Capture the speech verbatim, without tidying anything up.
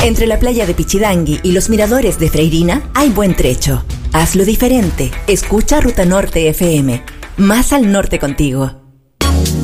Entre la playa de Pichidangui y los miradores de Freirina hay buen trecho. Hazlo diferente. Escucha Ruta Norte F M. Más al norte contigo.